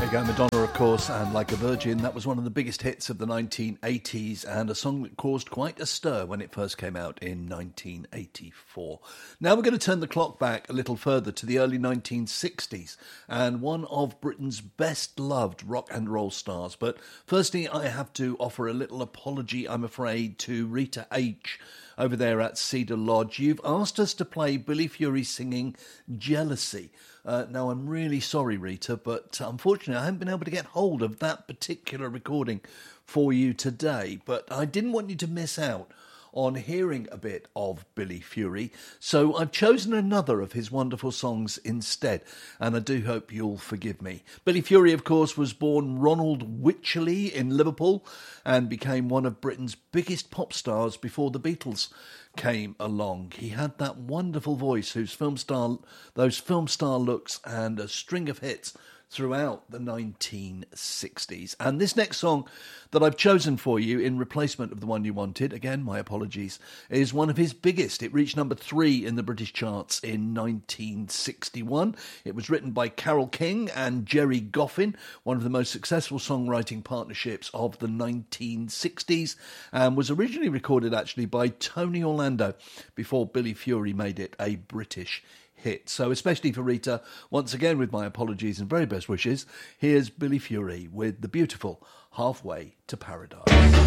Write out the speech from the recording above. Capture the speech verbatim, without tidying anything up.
Go Madonna, of course, and Like a Virgin. That was one of the biggest hits of the nineteen eighties and a song that caused quite a stir when it first came out in nineteen eighty-four. Now we're going to turn the clock back a little further to the early nineteen sixties and one of Britain's best loved rock and roll stars. But firstly, I have to offer a little apology, I'm afraid, to Rita H. over there at Cedar Lodge. You've asked us to play Billy Fury singing Jealousy. Uh, now, I'm really sorry, Rita, but unfortunately I haven't been able to get hold of that particular recording for you today. But I didn't want you to miss out on hearing a bit of Billy Fury, so I've chosen another of his wonderful songs instead, and I do hope you'll forgive me. Billy Fury, of course, was born Ronald Wycherley in Liverpool and became one of Britain's biggest pop stars before the Beatles came along. He had that wonderful voice, whose film star, those film star looks, and a string of hits throughout the nineteen sixties. And this next song that I've chosen for you in replacement of the one you wanted, again, my apologies, is one of his biggest. It reached number three in the British charts in nineteen sixty-one. It was written by Carole King and Jerry Goffin, one of the most successful songwriting partnerships of the nineteen sixties, and was originally recorded actually by Tony Orlando before Billy Fury made it a British hit. So especially for Rita, once again with my apologies and very best wishes, here's Billy Fury with the beautiful Halfway to Paradise.